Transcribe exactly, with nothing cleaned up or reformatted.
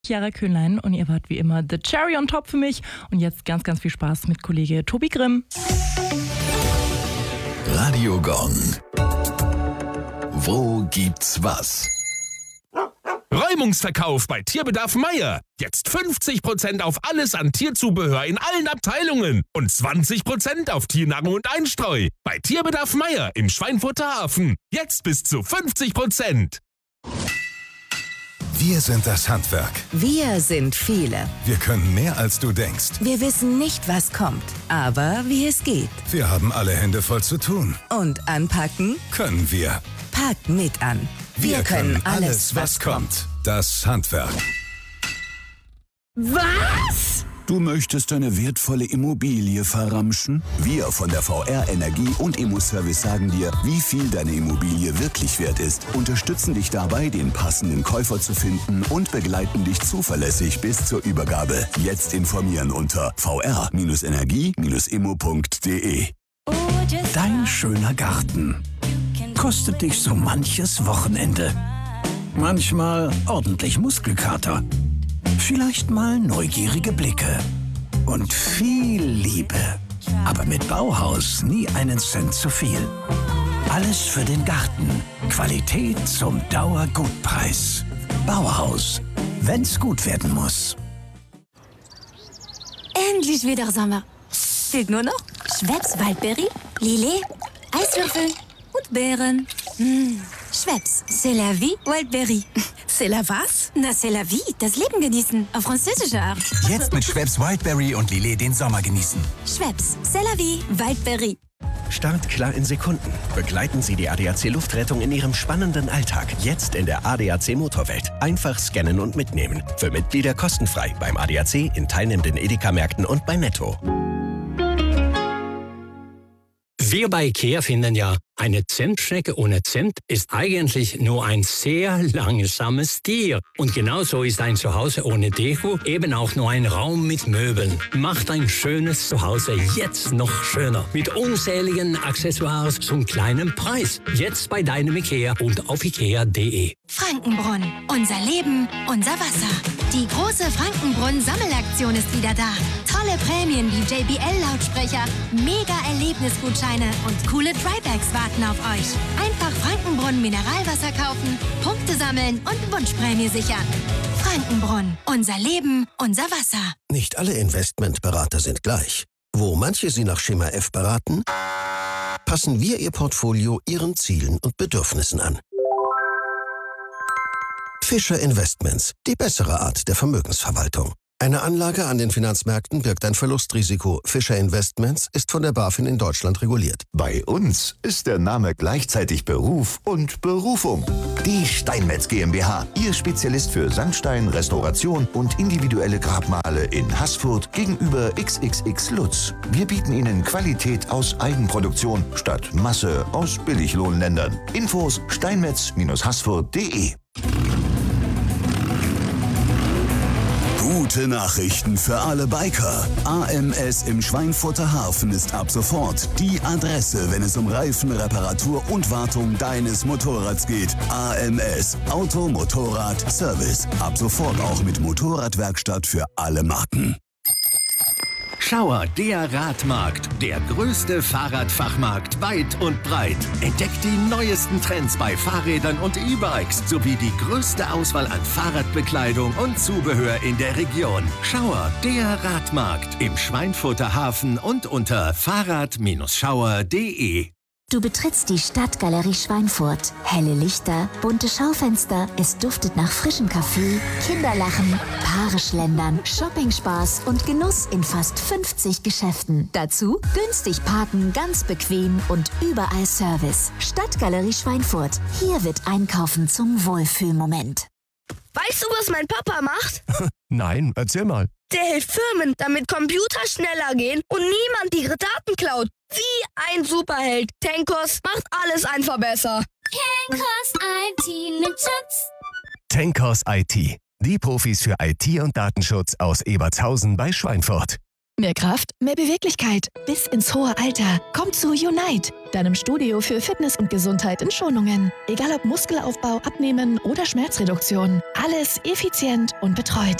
Chiara Köhnlein und ihr wart wie immer the cherry on top für mich. Und jetzt ganz, ganz viel Spaß mit Kollege Tobi Grimm. Radio Gong. Wo gibt's was? Räumungsverkauf bei Tierbedarf Meier. Jetzt fünfzig Prozent auf alles an Tierzubehör in allen Abteilungen und zwanzig Prozent auf Tiernahrung und Einstreu. Bei Tierbedarf Meier im Schweinfurter Hafen. Jetzt bis zu fünfzig Prozent. Wir sind das Handwerk. Wir sind viele. Wir können mehr, als du denkst. Wir wissen nicht, was kommt, aber wie es geht. Wir haben alle Hände voll zu tun. Und anpacken Können wir. packt mit an. Wir, Wir können, können alles, alles, was kommt. Das Handwerk. Was? Du möchtest deine wertvolle Immobilie verramschen? Wir von der V R Energie und Immoservice sagen dir, wie viel deine Immobilie wirklich wert ist, unterstützen dich dabei, den passenden Käufer zu finden und begleiten dich zuverlässig bis zur Übergabe. Jetzt informieren unter v r energie immo punkt d e. Dein schöner Garten kostet dich so manches Wochenende. Manchmal ordentlich Muskelkater. Vielleicht mal neugierige Blicke. Und viel Liebe. Aber mit Bauhaus nie einen Cent zu viel. Alles für den Garten. Qualität zum Dauergutpreis. Bauhaus. Wenn's gut werden muss. Endlich wieder Sommer. Fehlt nur noch Schweppes Waldbeere, Lillet, Eiswürfel und Beeren. Mmh. Schweppes, c'est la vie, Wildberry. C'est la was? Na, c'est la vie, das Leben genießen, auf französische Art. Jetzt mit Schweppes Wildberry und Lillet den Sommer genießen. Schweppes, c'est la vie, Wildberry. Start klar in Sekunden. Begleiten Sie die A D A C Luftrettung in Ihrem spannenden Alltag. Jetzt in der A D A C Motorwelt. Einfach scannen und mitnehmen. Für Mitglieder kostenfrei beim A D A C, in teilnehmenden Edeka-Märkten und bei Netto. Wir bei IKEA finden ja, eine Zimtschnecke ohne Zimt ist eigentlich nur ein sehr langsames Tier. Und genauso ist ein Zuhause ohne Deko eben auch nur ein Raum mit Möbeln. Macht ein schönes Zuhause jetzt noch schöner. Mit unzähligen Accessoires zum kleinen Preis. Jetzt bei deinem IKEA und auf ikea punkt de. Frankenbrunn, unser Leben, unser Wasser. Die große Frankenbrunn-Sammelaktion ist wieder da. Tolle Prämien wie J B L-Lautsprecher, Mega-Erlebnisgutscheine und coole Drybags warten auf euch. Einfach Frankenbrunn Mineralwasser kaufen, Punkte sammeln und Wunschprämie sichern. Frankenbrunn, unser Leben, unser Wasser. Nicht alle Investmentberater sind gleich. Wo manche Sie nach Schema F beraten, passen wir Ihr Portfolio Ihren Zielen und Bedürfnissen an. Fischer Investments, die bessere Art der Vermögensverwaltung. Eine Anlage an den Finanzmärkten birgt ein Verlustrisiko. Fischer Investments ist von der BaFin in Deutschland reguliert. Bei uns ist der Name gleichzeitig Beruf und Berufung. Die Steinmetz GmbH, Ihr Spezialist für Sandstein, Restauration und individuelle Grabmale in Haßfurt gegenüber X X X Lutz. Wir bieten Ihnen Qualität aus Eigenproduktion statt Masse aus Billiglohnländern. Infos steinmetz haßfurt punkt de. Gute Nachrichten für alle Biker. A M S im Schweinfurter Hafen ist ab sofort die Adresse, wenn es um Reifenreparatur und Wartung deines Motorrads geht. A M S, Auto, Motorrad, Service. Ab sofort auch mit Motorradwerkstatt für alle Marken. Schauer, der Radmarkt, der größte Fahrradfachmarkt weit und breit. Entdeckt die neuesten Trends bei Fahrrädern und E-Bikes sowie die größte Auswahl an Fahrradbekleidung und Zubehör in der Region. Schauer, der Radmarkt im Schweinfurter Hafen und unter fahrrad Schauer punkt de. Du betrittst die Stadtgalerie Schweinfurt. Helle Lichter, bunte Schaufenster, es duftet nach frischem Kaffee, Kinderlachen, Paare schlendern, Shoppingspaß und Genuss in fast fünfzig Geschäften. Dazu günstig parken, ganz bequem und überall Service. Stadtgalerie Schweinfurt. Hier wird Einkaufen zum Wohlfühlmoment. Weißt du, was mein Papa macht? Nein, erzähl mal. Der hilft Firmen, damit Computer schneller gehen und niemand ihre Daten klaut. Wie ein Superheld. Tenkos macht alles einfach besser. Tenkos I T mit Schutz. Tenkos I T. Die Profis für I T und Datenschutz aus Ebertshausen bei Schweinfurt. Mehr Kraft, mehr Beweglichkeit bis ins hohe Alter. Komm zu Unite, deinem Studio für Fitness und Gesundheit in Schonungen. Egal ob Muskelaufbau, Abnehmen oder Schmerzreduktion. Alles effizient und betreut.